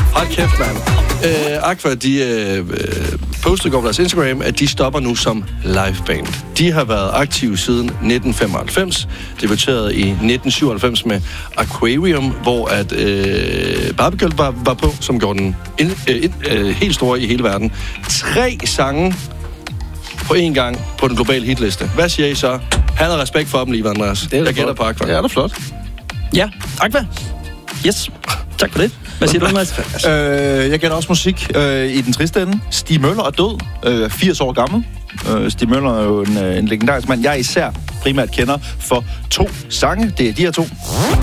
Hold kæft, mand. Aqua, de postede går på deres Instagram, at de stopper nu som liveband. De har været aktive siden 1995, debuterede i 1997 med Aquarium, hvor at Barbie var på, som gjorde den helt store i hele verden. 3 sange på én gang på den globale hitliste. Hvad siger I så? Han har respekt for dem, lige Andreas. Jeg gætter på Aqua. Ja, det er flot. Ja, Aqua. Yes. Tak for det. Hvad siger du, Andreas? Jeg gætter også musik i den triste ende. Stig Møller er død. 80 år gammel. Stig Møller er jo en legendarisk mand. Jeg især primært kender for 2 sange. Det er de her 2.